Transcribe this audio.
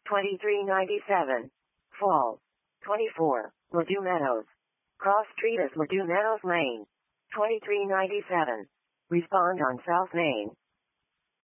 2397. Fall. 24. Ladue Meadows. Cross Street is Ladue Meadows Lane. 2397. Respond on South Main.